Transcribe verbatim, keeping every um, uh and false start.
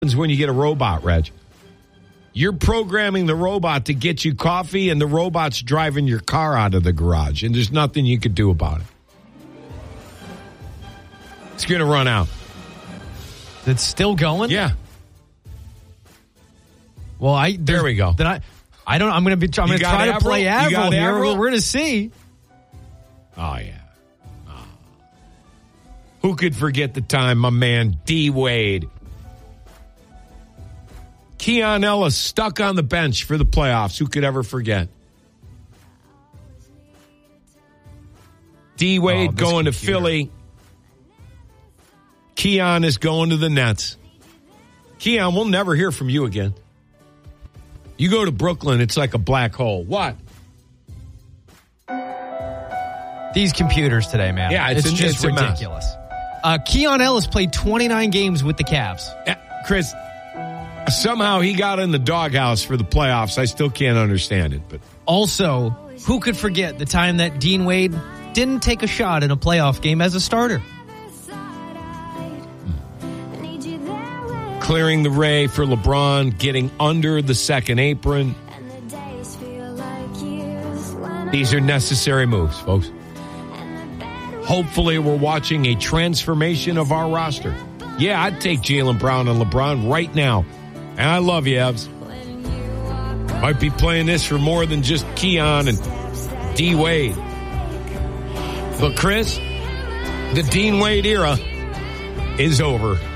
when you get a robot, Reg. You're programming the robot to get you coffee, and the robot's driving your car out of the garage, and there's nothing you could do about it. It's going to run out. It's still going? Yeah. Well, I there we go. Then I, I don't. I'm going to be. I'm going to try to play Avril here. Avril? We're going to see. Oh yeah. Oh. Who could forget the time my man D Wade, Keon Ellis stuck on the bench for the playoffs? Who could ever forget? D Wade oh, going computer. to Philly. Keon is going to the Nets. Keon, we'll never hear from you again. You go to Brooklyn, it's like a black hole. What? These computers today, man. Yeah, it's, it's a, just it's ridiculous. Uh, Keon Ellis played twenty-nine games with the Cavs. Uh, Chris, somehow he got in the doghouse for the playoffs. I still can't understand it. But also, who could forget the time that Dean Wade didn't take a shot in a playoff game as a starter? Clearing the ray for LeBron, getting under the second apron. These are necessary moves, folks. Hopefully we're watching a transformation of our roster. Yeah, I'd take Jaylen Brown and LeBron right now. And I love you, Evs. Might be playing this for more than just Keon and D. Wade. But Chris, the Dean Wade era is over.